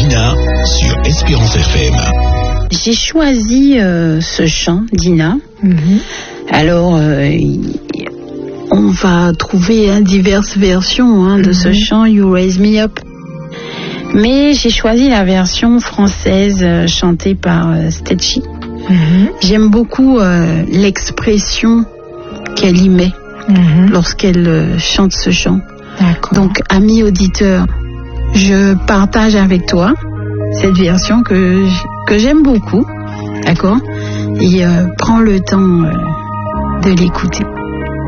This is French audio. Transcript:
Dina sur Espérance FM. J'ai choisi ce chant, Dina. Alors, on va trouver diverses versions de ce chant, You Raise Me Up. Mais j'ai choisi la version française chantée par Stetchy. J'aime beaucoup l'expression qu'elle y met lorsqu'elle chante ce chant. D'accord. Donc, amis auditeurs, je partage avec toi cette version que j'aime beaucoup, d'accord ? Et prends le temps de l'écouter.